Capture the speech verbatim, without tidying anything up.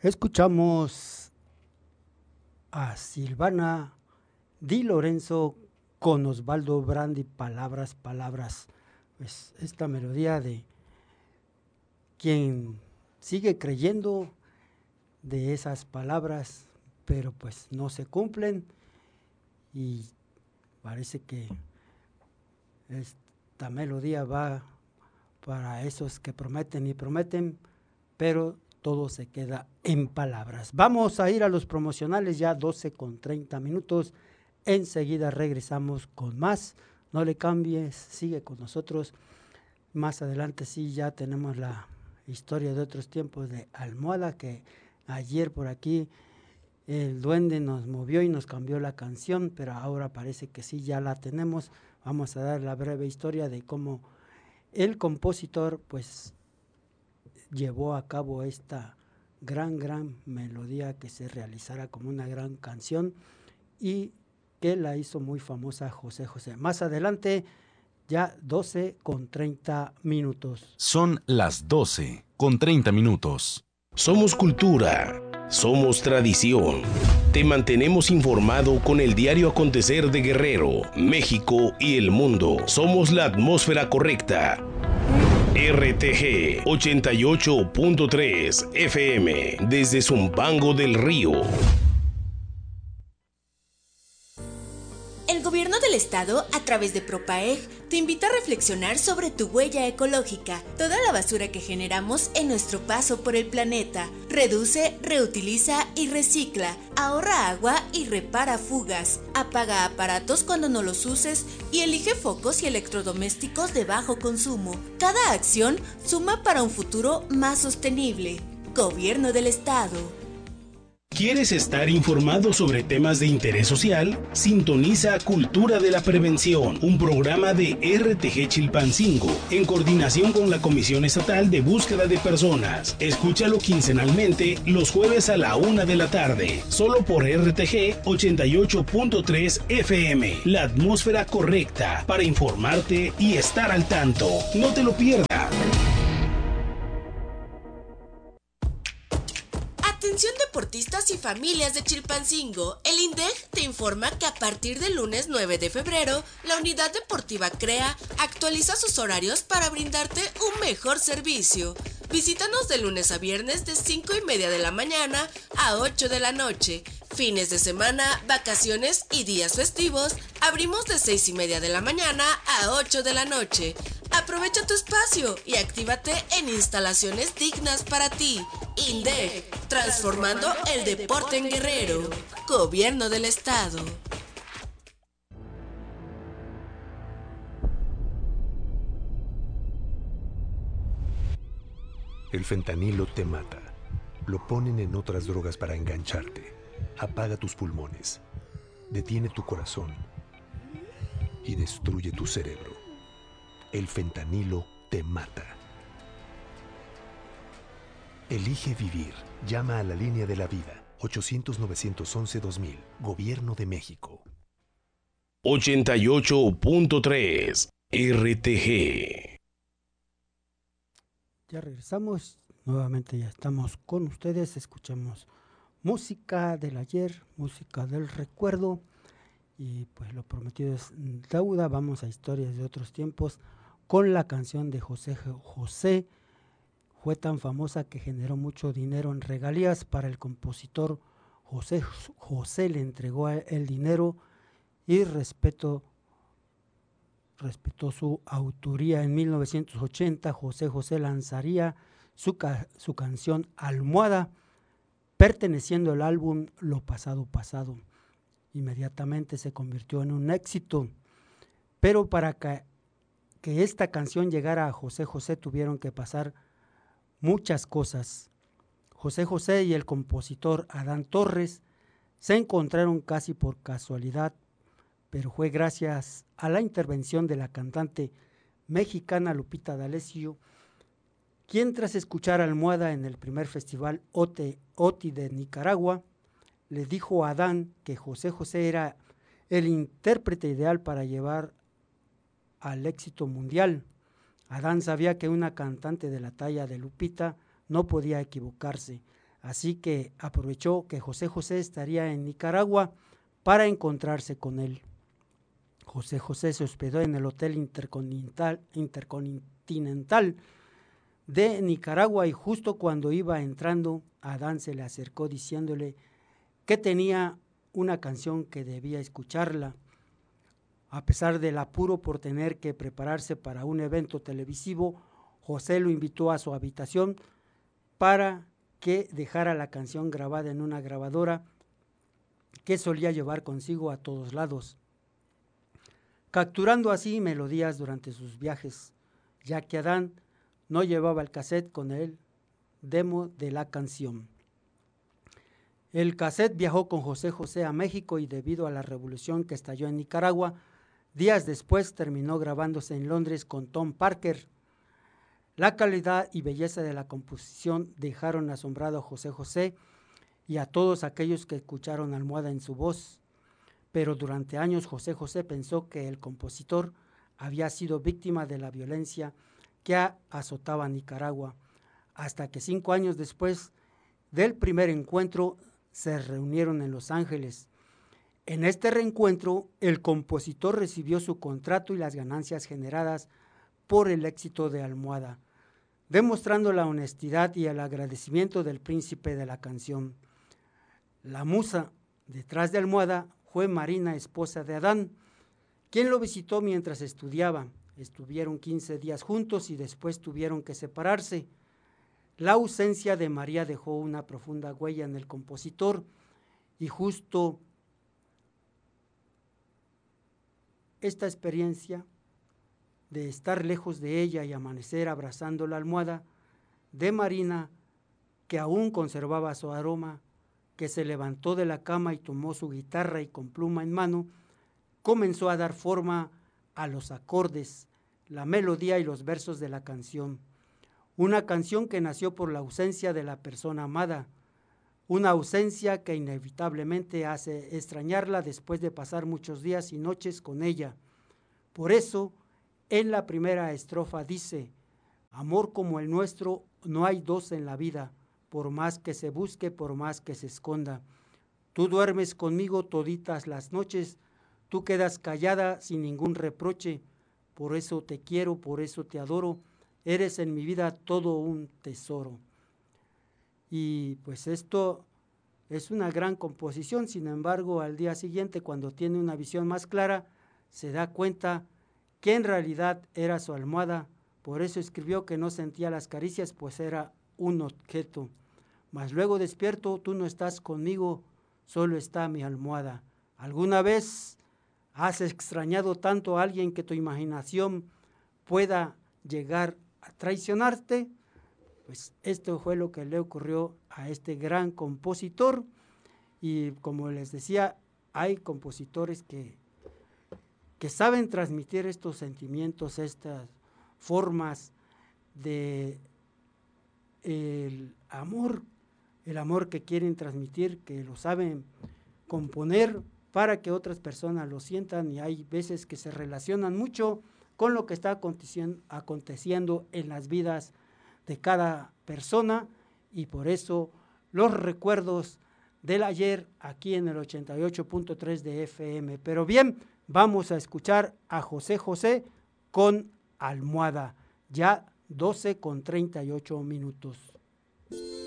Escuchamos a Silvana Di Lorenzo con Osvaldo Brandi, Palabras, Palabras. Pues esta melodía de quien sigue creyendo de esas palabras, pero pues no se cumplen y parece que esta melodía va para esos que prometen y prometen, pero todo se queda en palabras. Vamos a ir a los promocionales, ya doce con treinta minutos. Enseguida regresamos con más. No le cambies, sigue con nosotros. Más adelante sí ya tenemos la historia de otros tiempos de Almohada, que ayer por aquí el duende nos movió y nos cambió la canción, pero ahora parece que sí ya la tenemos. Vamos a dar la breve historia de cómo el compositor pues llevó a cabo esta gran, gran melodía que se realizara como una gran canción y que la hizo muy famosa José José. Más adelante, ya doce con treinta minutos. Son las doce con treinta minutos. Somos cultura, somos tradición. Te mantenemos informado con el diario acontecer de Guerrero, México y el mundo. Somos la atmósfera correcta. R T G ochenta y ocho punto tres F M desde Zumpango del Río. El gobierno del estado, a través de Propaeg, te invita a reflexionar sobre tu huella ecológica, toda la basura que generamos en nuestro paso por el planeta. Reduce, reutiliza y recicla, ahorra agua y repara fugas, apaga aparatos cuando no los uses y elige focos y electrodomésticos de bajo consumo. Cada acción suma para un futuro más sostenible. Gobierno del estado. ¿Quieres estar informado sobre temas de interés social? Sintoniza Cultura de la Prevención, un programa de R T G Chilpancingo, en coordinación con la Comisión Estatal de Búsqueda de Personas. Escúchalo quincenalmente los jueves a la una de la tarde, solo por R T G ochenta y ocho punto tres F M, la atmósfera correcta para informarte y estar al tanto. No te lo pierdas. Atención deportistas y familias de Chilpancingo, el INDEC te informa que a partir del lunes nueve de febrero, la Unidad Deportiva CREA actualiza sus horarios para brindarte un mejor servicio. Visítanos de lunes a viernes de cinco y media de la mañana a ocho de la noche. Fines de semana, vacaciones y días festivos, abrimos de seis y media de la mañana a ocho de la noche. Aprovecha tu espacio y actívate en instalaciones dignas para ti. INDEC, transformando el deporte en Guerrero. Gobierno del Estado. El fentanilo te mata. Lo ponen en otras drogas para engancharte. Apaga tus pulmones, detiene tu corazón y destruye tu cerebro. El fentanilo te mata. Elige vivir. Llama a la línea de la vida. ochocientos, novecientos once, dos mil. Gobierno de México. ochenta y ocho punto tres R T G. Ya regresamos. Nuevamente ya estamos con ustedes. Escuchamos música del ayer, música del recuerdo. Y pues lo prometido es deuda. Vamos a historias de otros tiempos con la canción de José José. Fue tan famosa que generó mucho dinero en regalías para el compositor. José José le entregó el dinero y respetó, respetó su autoría. En mil novecientos ochenta José José lanzaría su, ca- su canción Almohada, perteneciendo al álbum Lo Pasado Pasado. Inmediatamente se convirtió en un éxito, pero para que, que esta canción llegara a José José tuvieron que pasar muchas cosas. José José y el compositor Adán Torres se encontraron casi por casualidad, pero fue gracias a la intervención de la cantante mexicana Lupita D'Alessio, quien tras escuchar Almohada en el primer festival Ote, Oti de Nicaragua, le dijo a Adán que José José era el intérprete ideal para llevar al éxito mundial. Adán sabía que una cantante de la talla de Lupita no podía equivocarse. así que aprovechó que José José estaría en Nicaragua para encontrarse con él. José José se hospedó en el Hotel Intercontinental, Intercontinental de Nicaragua, y justo cuando iba entrando, Adán se le acercó diciéndole que tenía una canción que debía escucharla. A pesar del apuro por tener que prepararse para un evento televisivo, José lo invitó a su habitación para que dejara la canción grabada en una grabadora que solía llevar consigo a todos lados, capturando así melodías durante sus viajes, ya que Adán no llevaba el cassette con el demo de la canción. El cassette viajó con José José a México y debido a la revolución que estalló en Nicaragua, días después terminó grabándose en Londres con Tom Parker. La calidad y belleza de la composición dejaron asombrado a José José y a todos aquellos que escucharon Almohada en su voz, pero durante años José José pensó que el compositor había sido víctima de la violencia que azotaba a Nicaragua, hasta que cinco años después del primer encuentro se reunieron en Los Ángeles. En este reencuentro, el compositor recibió su contrato y las ganancias generadas por el éxito de Almohada, demostrando la honestidad y el agradecimiento del príncipe de la canción. La musa detrás de Almohada fue Marina, esposa de Adán, quien lo visitó mientras estudiaba. Estuvieron quince días juntos y después tuvieron que separarse. La ausencia de María dejó una profunda huella en el compositor y justo esta experiencia de estar lejos de ella y amanecer abrazando la almohada de Marina, que aún conservaba su aroma, que se levantó de la cama y tomó su guitarra y con pluma en mano comenzó a dar forma a los acordes, la melodía y los versos de la canción. Una canción que nació por la ausencia de la persona amada, una ausencia que inevitablemente hace extrañarla después de pasar muchos días y noches con ella. Por eso, en la primera estrofa dice: amor como el nuestro no hay dos en la vida, por más que se busque, por más que se esconda. Tú duermes conmigo toditas las noches, tú quedas callada sin ningún reproche, por eso te quiero, por eso te adoro, eres en mi vida todo un tesoro. Y pues esto es una gran composición, sin embargo, al día siguiente, cuando tiene una visión más clara, se da cuenta que en realidad era su almohada, por eso escribió que no sentía las caricias, pues era un objeto. Mas luego despierto, tú no estás conmigo, solo está mi almohada. ¿Alguna vez has extrañado tanto a alguien que tu imaginación pueda llegar a traicionarte? Pues esto fue lo que le ocurrió a este gran compositor, y como les decía, hay compositores que, que saben transmitir estos sentimientos, estas formas de el amor, el amor que quieren transmitir, que lo saben componer para que otras personas lo sientan, y hay veces que se relacionan mucho con lo que está aconteciendo, aconteciendo en las vidas de cada persona, y por eso los recuerdos del ayer aquí en el ochenta y ocho punto tres de F M. Pero bien, vamos a escuchar a José José con Almohada, ya doce con treinta y ocho minutos.